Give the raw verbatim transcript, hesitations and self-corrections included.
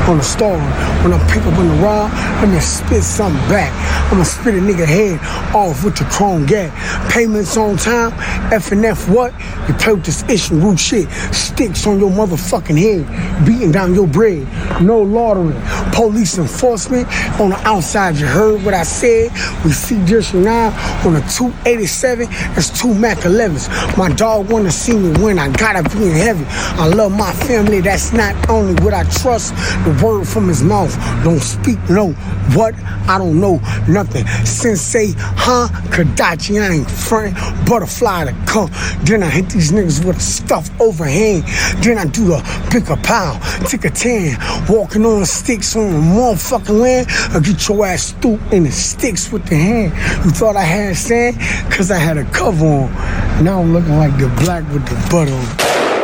on the star. When I pick up in the rod, let me spit something back. I'ma spit a nigga head off with the chrome gag. Payments on time, F and F what? You play with this issue, root shit. Sticks on your motherfucking head, beating down your bread. No lottery. Police enforcement on the outside, you heard what I said. We see just now on a two eighty-seven, that's two Mac elevens. My dog wanna see me win, I gotta be in heaven. I love my family, that's not only what I trust. The word from his mouth, don't speak no. What? I don't know nothing. Sensei, huh? Kadachi, I ain't friend. Butterfly to come. Then I hit these niggas with a stuff overhand. Then I do the pick a pound, take a ten. Walking on sticks on the motherfucking land. I get your ass stooped in the sticks with the hand. You thought I had sand? Cause I had a cover on. Now I'm looking like the black with the butter on.